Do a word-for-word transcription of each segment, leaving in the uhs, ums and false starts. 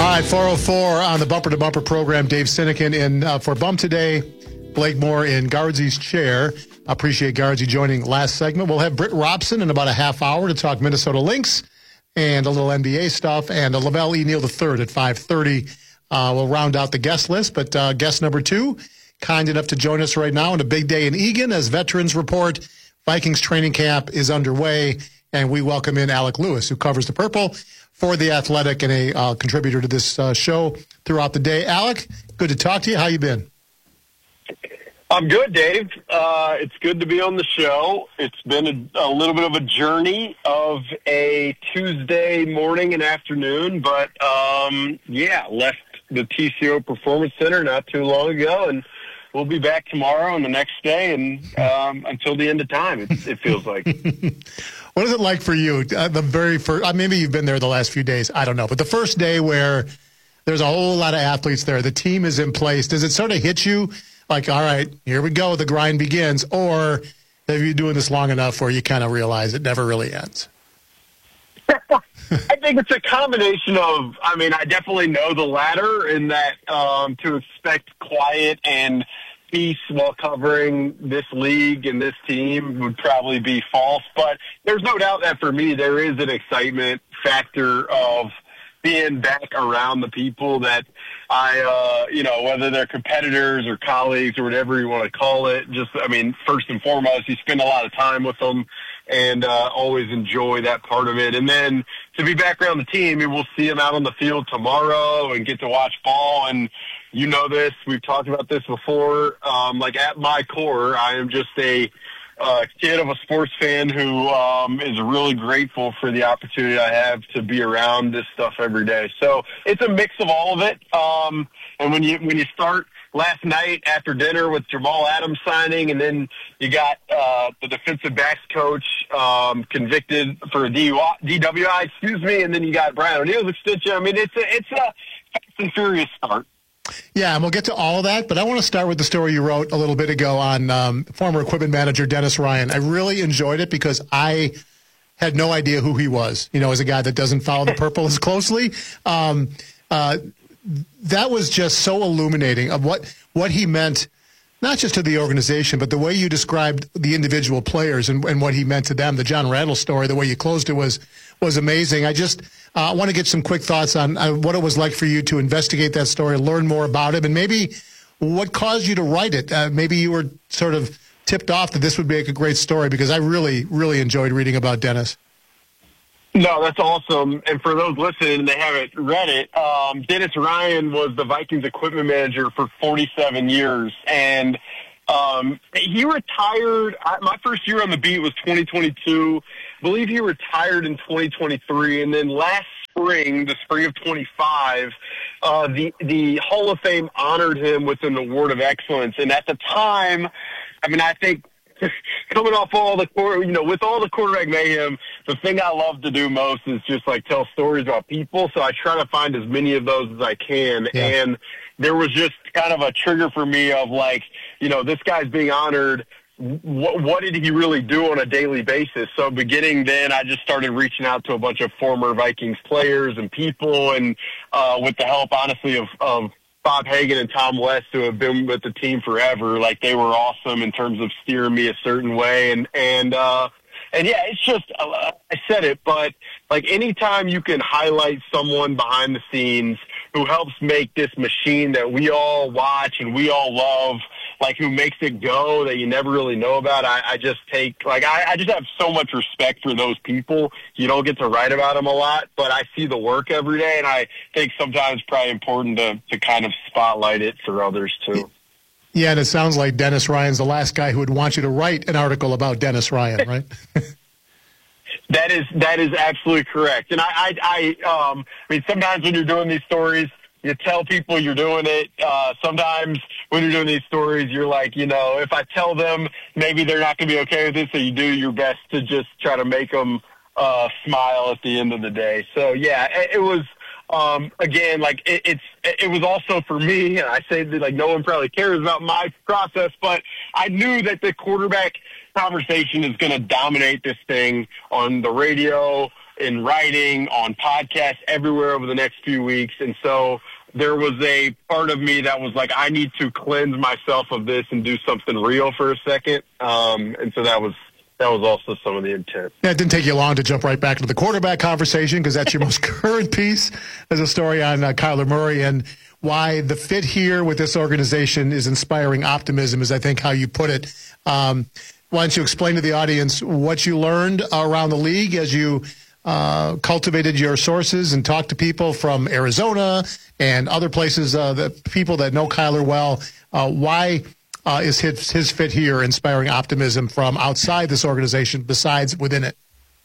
right, four oh four on the Bumper to Bumper program. Dave Sinekin in uh, for Bump today. Blake Moore in Guardsy's chair. Appreciate Guardsy joining last segment. We'll have Britt Robson in about a half hour to talk Minnesota Lynx and a little N B A stuff, and a Lavelle E. Neal the third at five thirty. Uh, we'll round out the guest list, but uh, guest number two, kind enough to join us right now on a big day in Eagan as veterans report. Vikings training camp is underway, and we welcome in Alec Lewis, who covers the Purple for The Athletic and a uh, contributor to this uh, show throughout the day. Alec, good to talk to you. How you been? I'm good, Dave. Uh, it's good to be on the show. It's been a, a little bit of a journey of a Tuesday morning and afternoon, but um, yeah, left the T C O Performance Center not too long ago, and we'll be back tomorrow and the next day and um, until the end of time, it, it feels like. What is it like for you? Uh, the very first, uh, maybe you've been there the last few days, I don't know, but the first day where there's a whole lot of athletes there, the team is in place, does it sort of hit you like, all right, here we go, the grind begins, or have you doing this long enough where you kind of realize it never really ends? I think it's a combination of, I mean, I definitely know the latter in that um, to expect quiet and peace while covering this league and this team would probably be false. But there's no doubt that for me, there is an excitement factor of being back around the people that I, uh, you know, whether they're competitors or colleagues or whatever you want to call it. Just, I mean, first and foremost, you spend a lot of time with them and uh, always enjoy that part of it. And then to be back around the team, we'll see them out on the field tomorrow and get to watch ball. And you know this, we've talked about this before. Um, like at my core, I am just a uh, kid of a sports fan who um, is really grateful for the opportunity I have to be around this stuff every day. So it's a mix of all of it. Um, and when you when you start last night after dinner with Jamal Adams signing, and then you got uh, the defensive backs coach um, convicted for a D W I, excuse me, and then you got Brian O'Neill's extension. I mean, it's a, it's a fast and furious start. Yeah, and we'll get to all of that, but I want to start with the story you wrote a little bit ago on um, former equipment manager Dennis Ryan. I really enjoyed it because I had no idea who he was, you know, as a guy that doesn't follow the Purple as closely. Um, uh, that was just so illuminating of what, what he meant, not just to the organization, but the way you described the individual players and, and what he meant to them. The John Randall story, the way you closed it was was amazing. I just uh, want to get some quick thoughts on uh, what it was like for you to investigate that story, learn more about it, and maybe what caused you to write it. Uh, maybe you were sort of tipped off that this would make a great story, because I really, really enjoyed reading about Dennis. No, that's awesome. And for those listening and they haven't read it, um, Dennis Ryan was the Vikings equipment manager for forty-seven years. And um, he retired. I, my first year on the beat was twenty twenty-two. I believe he retired in twenty twenty-three. And then last spring, the spring of twenty-five, uh, the, the Hall of Fame honored him with an award of excellence. And at the time, I mean, I think coming off all the, you know, with all the quarterback mayhem, the thing I love to do most is just like tell stories about people. So I try to find as many of those as I can. Yeah. And there was just kind of a trigger for me of like, you know, this guy's being honored. What, what did he really do on a daily basis? So beginning then, I just started reaching out to a bunch of former Vikings players and people, and uh, with the help, honestly, of, of Bob Hagan and Tom West, who have been with the team forever. Like, they were awesome in terms of steering me a certain way. And, and, uh, and yeah, it's just, uh, I said it, but like anytime you can highlight someone behind the scenes who helps make this machine that we all watch and we all love, like who makes it go that you never really know about, I, I just take, like, I, I just have so much respect for those people. You don't get to write about them a lot, but I see the work every day, and I think sometimes it's probably important to, to kind of spotlight it for others too. Yeah, and it sounds like Dennis Ryan's the last guy who would want you to write an article about Dennis Ryan, right? That is that is absolutely correct. And I, I, I, um, I mean, sometimes when you're doing these stories, you tell people you're doing it. Uh, sometimes when you're doing these stories, you're like, you know, if I tell them, maybe they're not going to be okay with it. So you do your best to just try to make them uh, smile at the end of the day. So yeah, it, it was. Um, again, like it, it's, it was also for me, and I say that like no one probably cares about my process, but I knew that the quarterback conversation is going to dominate this thing on the radio, in writing, on podcasts, everywhere over the next few weeks. And so there was a part of me that was like, I need to cleanse myself of this and do something real for a second. Um, and so that was that was also some of the intent. Yeah, it didn't take you long to jump right back into the quarterback conversation, because that's your most current piece. There's a story on uh, Kyler Murray and why the fit here with this organization is inspiring optimism, is I think how you put it. Um, why don't you explain to the audience what you learned around the league as you uh, cultivated your sources and talked to people from Arizona and other places, uh, the people that know Kyler well. Uh, why uh, is his, his fit here inspiring optimism from outside this organization besides within it?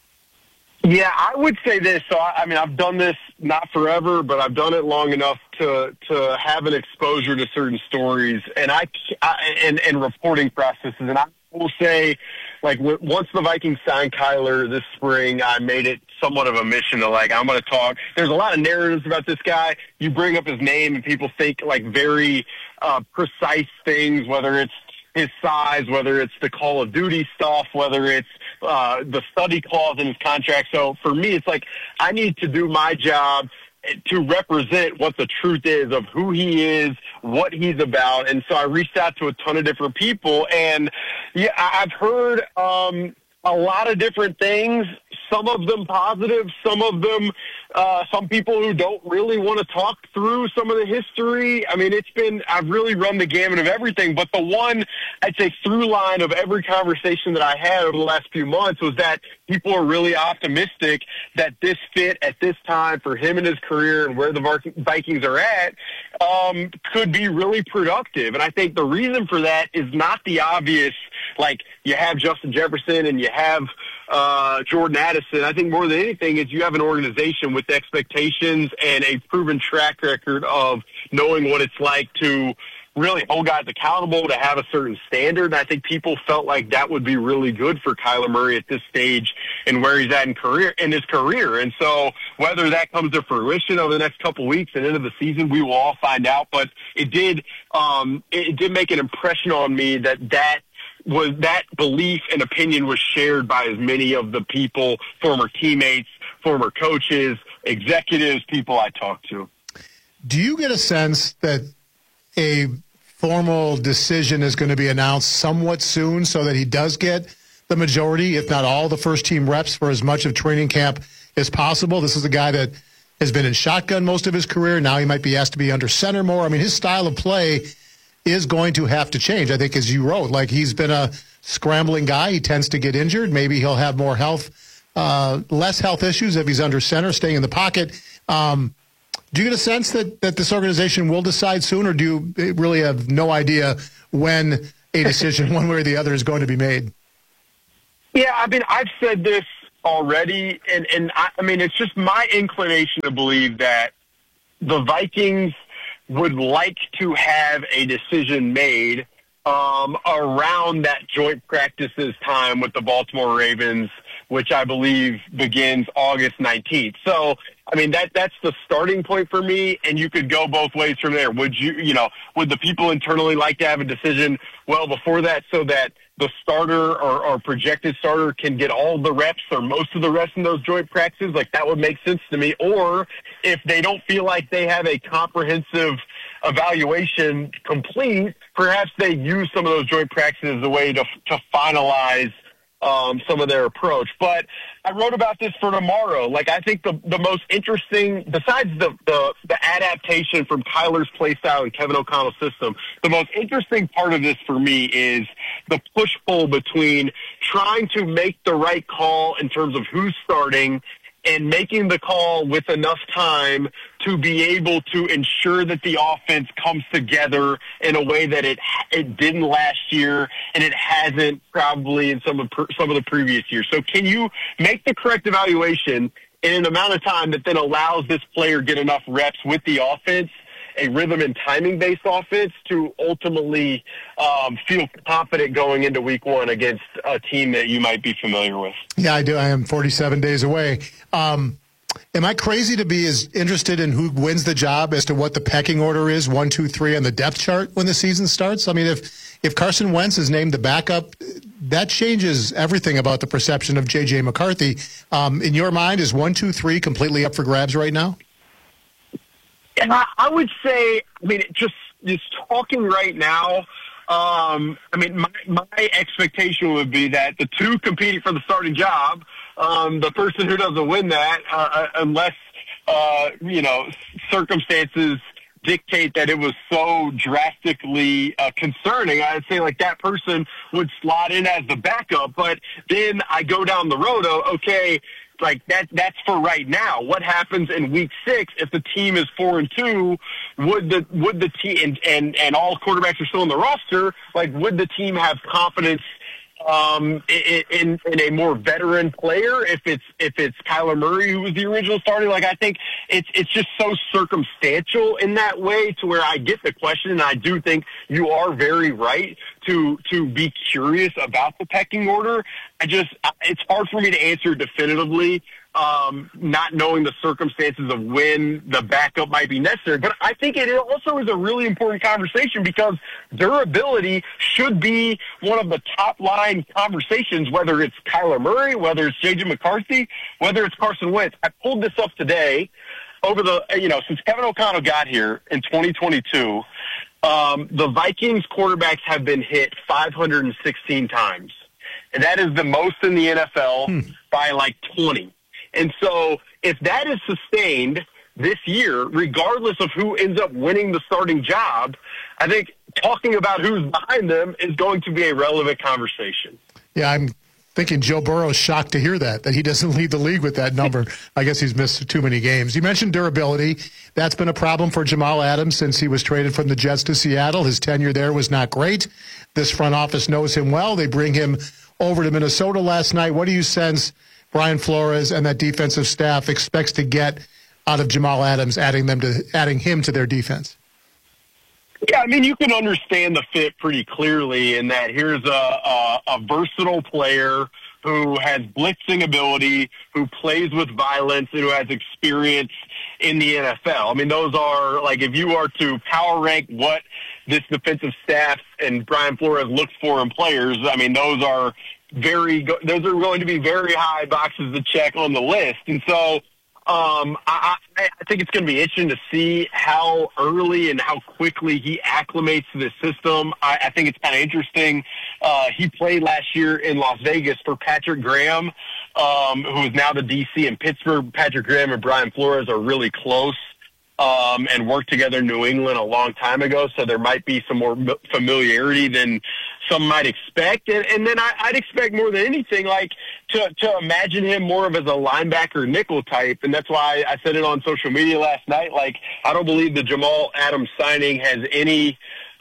Yeah, I would say this. So, I, I mean, I've done this not forever, but I've done it long enough to to have an exposure to certain stories and I, I and, and reporting processes. And I will say, like, w- once the Vikings signed Kyler this spring, I made it somewhat of a mission to, like, I'm going to talk. There's a lot of narratives about this guy. You bring up his name and people think, like, very uh, precise things, whether it's his size, whether it's the Call of Duty stuff, whether it's uh, the study clause in his contract. So for me, it's like I need to do my job to represent what the truth is of who he is, what he's about. And so I reached out to a ton of different people. And, yeah, I've heard um, a lot of different things, some of them positive, some of them uh, some people who don't really want to talk through some of the history. I mean, it's been, I've really run the gamut of everything, but the one, I'd say, through line of every conversation that I had over the last few months was that people are really optimistic that this fit at this time for him and his career and where the Vikings are at um, could be really productive. And I think the reason for that is not the obvious, like you have Justin Jefferson and you have uh, Jordan Addison. I think more than anything is you have an organization with expectations and a proven track record of knowing what it's like to really hold guys accountable, to have a certain standard. And I think people felt like that would be really good for Kyler Murray at this stage and where he's at in career in his career. And so whether that comes to fruition over the next couple of weeks and into the season, we will all find out. But it did um, it did make an impression on me that that was that belief and opinion was shared by as many of the people, former teammates, former coaches, executives, people I talked to. Do you get a sense that a formal decision is going to be announced somewhat soon so that he does get the majority, if not all, the first-team reps for as much of training camp as possible? This is a guy that has been in shotgun most of his career. Now he might be asked to be under center more. I mean, his style of play is going to have to change, I think, as you wrote. Like, he's been a scrambling guy. He tends to get injured. Maybe he'll have more health, uh, less health issues if he's under center, staying in the pocket. Um, do you get a sense that, that this organization will decide soon, or do you really have no idea when a decision one way or the other is going to be made? Yeah, I mean, I've said this already, and, and I, I mean, it's just my inclination to believe that the Vikings would like to have a decision made um, around that joint practices time with the Baltimore Ravens, which I believe begins August nineteenth. So, I mean, that that's the starting point for me, and you could go both ways from there. Would you, you know, would the people internally like to have a decision well before that so that the starter or, or projected starter can get all the reps or most of the reps in those joint practices? Like, that would make sense to me. Or if they don't feel like they have a comprehensive evaluation complete, perhaps they use some of those joint practices as a way to to finalize Um, some of their approach. But I wrote about this for tomorrow. Like, I think the the most interesting, besides the, the, the adaptation from Kyler's play style and Kevin O'Connell's system, the most interesting part of this for me is the push-pull between trying to make the right call in terms of who's starting and making the call with enough time to be able to ensure that the offense comes together in a way that it it didn't last year and it hasn't probably in some of some of the previous years. So can you make the correct evaluation in an amount of time that then allows this player get enough reps with the offense, a rhythm and timing-based offense, to ultimately um, feel confident going into week one against a team that you might be familiar with? Yeah, I do. I am forty-seven days away. Um, Am I crazy to be as interested in who wins the job as to what the pecking order is, one, two, three on the depth chart when the season starts? I mean, if if Carson Wentz is named the backup, that changes everything about the perception of J J McCarthy. Um, in your mind, is one, two, three completely up for grabs right now? And I, I would say, I mean, just just talking right now, um, I mean, my, my expectation would be that the two competing for the starting job, um, the person who doesn't win that, uh, unless, uh, you know, circumstances dictate that it was so drastically uh, concerning, I'd say like that person would slot in as the backup. But then I go down the road, oh, okay, like that, that's for right now. What happens in week six if the team is four and two? Would the, would the team, and, and, and all quarterbacks are still on the roster, like would the team have confidence um, in, in a more veteran player if it's, if it's Kyler Murray who was the original starter? Like, I think it's, it's just so circumstantial in that way to where I get the question, and I do think you are very right to, to be curious about the pecking order. I just, it's hard for me to answer definitively, um, not knowing the circumstances of when the backup might be necessary. But I think it also is a really important conversation because durability should be one of the top line conversations, whether it's Kyler Murray, whether it's J J McCarthy, whether it's Carson Wentz. I pulled this up today over the, you know, since Kevin O'Connell got here in twenty twenty-two, um, the Vikings quarterbacks have been hit five hundred sixteen times. And that is the most in the N F L hmm. by like twenty. And so if that is sustained this year, regardless of who ends up winning the starting job, I think talking about who's behind them is going to be a relevant conversation. Yeah, I'm thinking Joe Burrow's shocked to hear that, that he doesn't lead the league with that number. I guess he's missed too many games. You mentioned durability. That's been a problem for Jamal Adams since he was traded from the Jets to Seattle. His tenure there was not great. This front office knows him well. They bring him over to Minnesota last night. What do you sense Brian Flores and that defensive staff expects to get out of Jamal Adams, adding them to adding him to their defense? Yeah, I mean, you can understand the fit pretty clearly in that here's a, a, a versatile player who has blitzing ability, who plays with violence, and who has experience in the N F L. I mean, those are, like, if you are to power rank what this defensive staff and Brian Flores looks for in players, I mean, those are very, those are going to be very high boxes to check on the list. And so, Um, I, I think it's going to be interesting to see how early and how quickly he acclimates to this system. I, I think it's kind of interesting. Uh, he played last year in Las Vegas for Patrick Graham, um, who is now the D C in Pittsburgh. Patrick Graham and Brian Flores are really close um, and worked together in New England a long time ago, so there might be some more familiarity than some might expect. And, and then I, I'd expect more than anything, like, to, to imagine him more of as a linebacker nickel type. And that's why I said it on social media last night. Like, I don't believe the Jamal Adams signing has any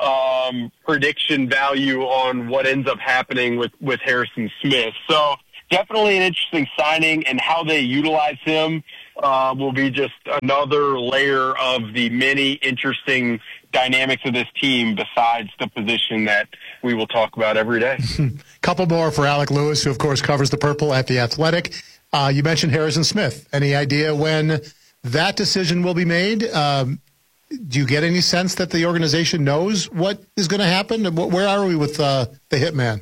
um, prediction value on what ends up happening with, with Harrison Smith. So definitely an interesting signing, and how they utilize him uh, will be just another layer of the many interesting dynamics of this team besides the position that we will talk about every day. Couple more for Alec Lewis, who, of course, covers the purple at The Athletic. Uh, you mentioned Harrison Smith. Any idea when that decision will be made? Um, do you get any sense that the organization knows what is going to happen? Where are we with uh, the hitman?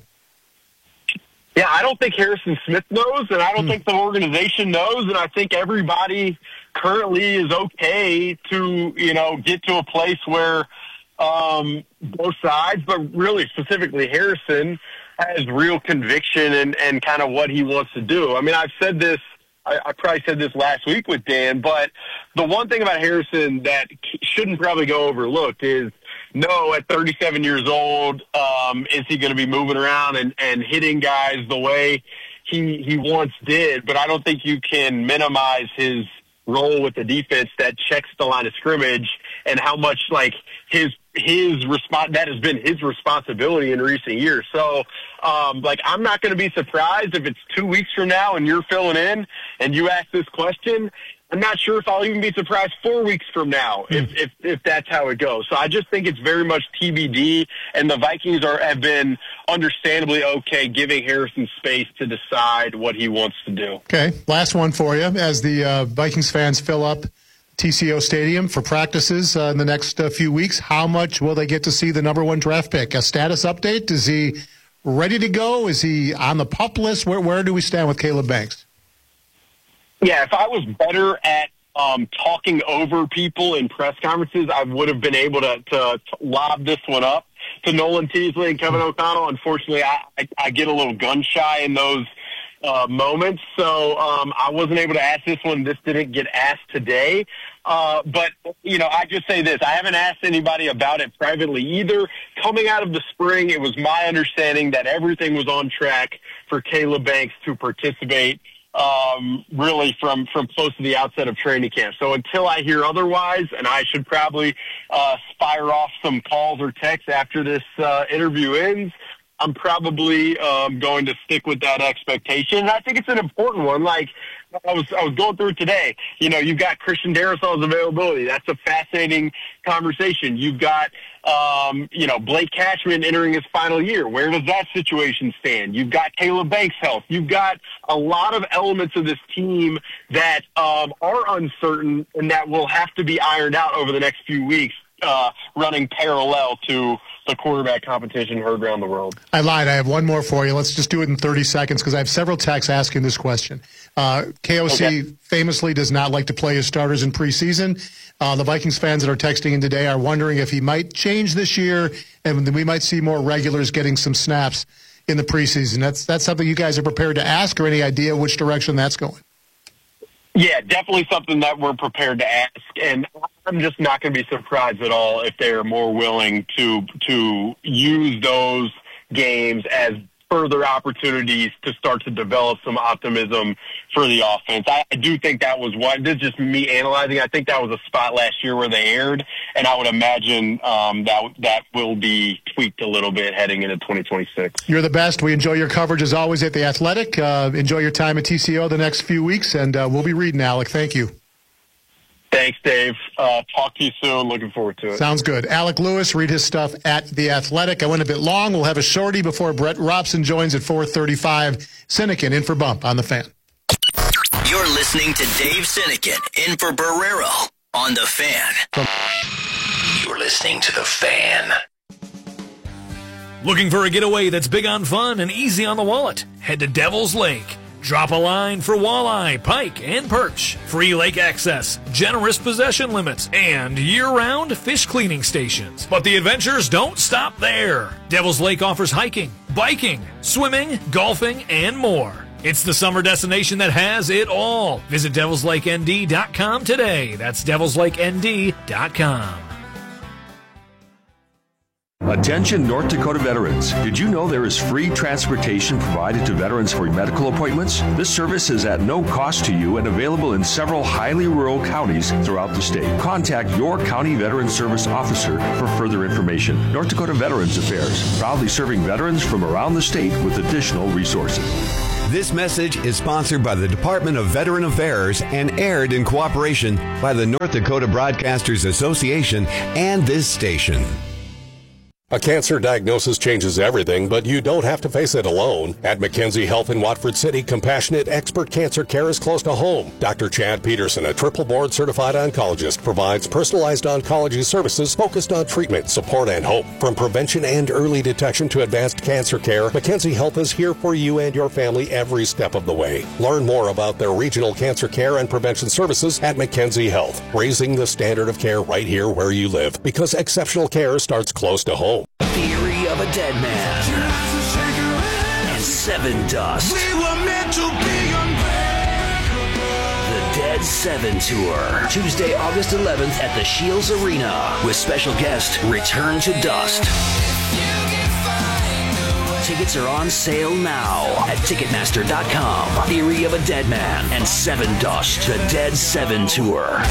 Yeah, I don't think Harrison Smith knows, and I don't hmm. think the organization knows, and I think everybody currently is okay to, you know, get to a place where um, both sides, but really specifically Harrison, has real conviction and, and kind of what he wants to do. I mean, I've said this, I, I probably said this last week with Dan, but the one thing about Harrison that shouldn't probably go overlooked is, no, at thirty-seven years old, um, is he going to be moving around and, and hitting guys the way he he once did? But I don't think you can minimize his role with the defense that checks the line of scrimmage, and how much, like, his his response that has been his responsibility in recent years. So, um, like, I'm not going to be surprised if it's two weeks from now and you're filling in and you ask this question, I'm not sure if I'll even be surprised four weeks from now if, Mm. if if that's how it goes. So I just think it's very much T B D, and the Vikings are have been understandably okay giving Harrison space to decide what he wants to do. Okay, last one for you. As the uh, Vikings fans fill up T C O Stadium for practices uh, in the next uh, few weeks, how much will they get to see the number one draft pick? A status update? Is he ready to go? Is he on the PUP list? Where, where do we stand with Caleb Banks? Yeah, if I was better at um, talking over people in press conferences, I would have been able to, to, to lob this one up to Nolan Teasley and Kevin O'Connell. Unfortunately, I, I, I get a little gun shy in those uh, moments, so um, I wasn't able to ask this one. This didn't get asked today. Uh, but, you know, I just say this. I haven't asked anybody about it privately either. Coming out of the spring, it was my understanding that everything was on track for Caleb Banks to participate um, really from, from close to the outset of training camp. So until I hear otherwise, and I should probably uh, fire off some calls or texts after this uh, interview ends, I'm probably um, going to stick with that expectation. And I think it's an important one. Like, I was I was going through it today. You know, you've got Christian Darasol's availability. That's a fascinating conversation. You've got, um, you know, Blake Cashman entering his final year. Where does that situation stand? You've got Caleb Banks' health. You've got a lot of elements of this team that um, are uncertain and that will have to be ironed out over the next few weeks, uh, running parallel to the quarterback competition heard around the world. I lied. I have one more for you. Let's just do it in thirty seconds because I have several texts asking this question. Uh, K O C Okay. famously does not like to play his starters in preseason. Uh, the Vikings fans that are texting in today are wondering if he might change this year and we might see more regulars getting some snaps in the preseason. That's, that's something you guys are prepared to ask, or any idea which direction that's going? Yeah, definitely something that we're prepared to ask, and I'm just not going to be surprised at all if they're more willing to to use those games as further opportunities to start to develop some optimism for the offense. I, I do think that was what, this is just me analyzing, I think that was a spot last year where they erred, and I would imagine um, that that will be tweaked a little bit heading into twenty twenty-six. You're the best. We enjoy your coverage as always at The Athletic. Uh, enjoy your time at T C O the next few weeks, and uh, we'll be reading, Alec. Thank you. Thanks, Dave. Uh, talk to you soon. Looking forward to it. Sounds good. Alec Lewis, read his stuff at The Athletic. I went a bit long. We'll have a shorty before Brett Robson joins at four thirty-five. Sinekin in for Bump on The Fan. You're listening to Dave Sinekin in for Barrero on The Fan. You're listening to The Fan. Looking for a getaway that's big on fun and easy on the wallet? Head to Devil's Lake. Drop a line for walleye, pike, and perch. Free lake access, generous possession limits, and year-round fish cleaning stations. But the adventures don't stop there. Devil's Lake offers hiking, biking, swimming, golfing, and more. It's the summer destination that has it all. Visit devils lake n d dot com today. That's devils lake n d dot com. Attention North Dakota veterans. Did you know there is free transportation provided to veterans for medical appointments? This service is at no cost to you and available in several highly rural counties throughout the state. Contact your county veteran service officer for further information. North Dakota Veterans Affairs, proudly serving veterans from around the state with additional resources. This message is sponsored by the Department of Veteran Affairs and aired in cooperation by the North Dakota Broadcasters Association and this station. A cancer diagnosis changes everything, but you don't have to face it alone. At McKenzie Health in Watford City, compassionate expert cancer care is close to home. Doctor Chad Peterson, a triple board certified oncologist, provides personalized oncology services focused on treatment, support, and hope. From prevention and early detection to advanced cancer care, McKenzie Health is here for you and your family every step of the way. Learn more about their regional cancer care and prevention services at McKenzie Health, raising the standard of care right here where you live, because exceptional care starts close to home. Theory of a Dead Man and Seven Dust. We were meant to be unbreakable. The Dead Seven Tour, Tuesday, August eleventh at the Shields Arena with special guest Return to Dust. Tickets are on sale now at Ticketmaster dot com. Theory of a Dead Man and Seven Dust, the Dead Seven Tour.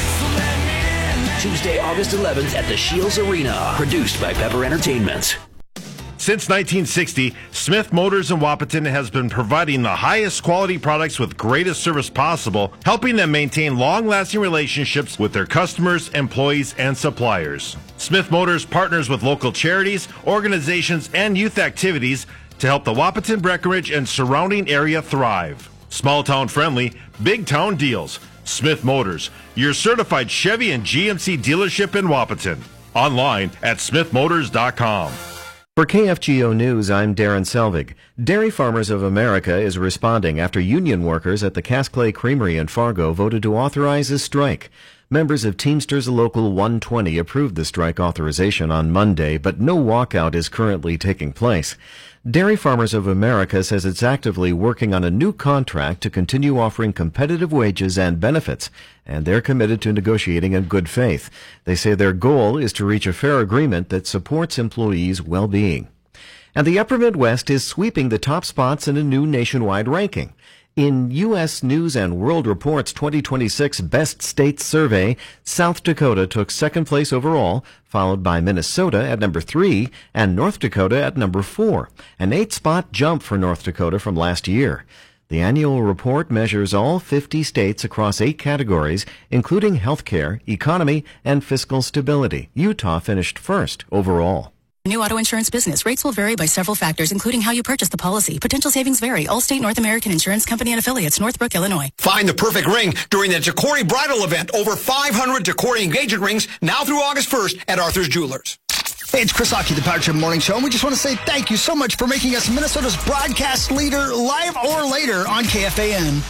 Tuesday, August eleventh at the Shields Arena. Produced by Pepper Entertainment. Since nineteen sixty, Smith Motors in Wahpeton has been providing the highest quality products with greatest service possible, helping them maintain long-lasting relationships with their customers, employees, and suppliers. Smith Motors partners with local charities, organizations, and youth activities to help the Wahpeton, Breckenridge, and surrounding area thrive. Small town friendly, big town deals. Smith Motors, your certified Chevy and G M C dealership in Wahpeton. Online at smith motors dot com. For K F G O News, I'm Darren Selvig. Dairy Farmers of America is responding after union workers at the Cass Clay Creamery in Fargo voted to authorize a strike. Members of Teamsters Local one twenty approved the strike authorization on Monday, but no walkout is currently taking place. Dairy Farmers of America says it's actively working on a new contract to continue offering competitive wages and benefits, and they're committed to negotiating in good faith. They say their goal is to reach a fair agreement that supports employees' well-being. And the Upper Midwest is sweeping the top spots in a new nationwide ranking. In U S News and World Report's twenty twenty-six Best States Survey, South Dakota took second place overall, followed by Minnesota at number three and North Dakota at number four, an eight-spot jump for North Dakota from last year. The annual report measures all fifty states across eight categories, including healthcare, economy, and fiscal stability. Utah finished first overall. New auto insurance business. Rates will vary by several factors, including how you purchase the policy. Potential savings vary. Allstate North American Insurance Company and affiliates, Northbrook, Illinois. Find the perfect ring during the Jacori Bridal event. Over five hundred Jacori engagement rings now through August first at Arthur's Jewelers. Hey, it's Chris Hockey, the Power Trip Morning Show, and we just want to say thank you so much for making us Minnesota's broadcast leader, live or later, on K F A N.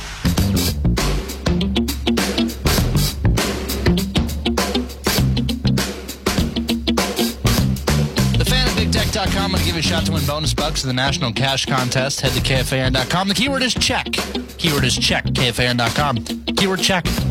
dot com. I'm going to give you a shot to win bonus bucks in the National Cash Contest. Head to K F A N dot com. The keyword is check. Keyword is check. K F A N dot com. Keyword check.